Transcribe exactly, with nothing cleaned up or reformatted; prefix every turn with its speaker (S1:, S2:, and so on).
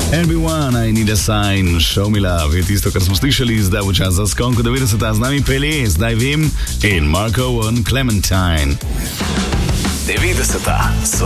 S1: N B one, I need a sign, show me love. Je tisto, kar smo slišali, zdaj v čas za skonko devetdeseta, z nami Pele, zdaj vem, in Marco on Clementine.
S2: devetdeseta so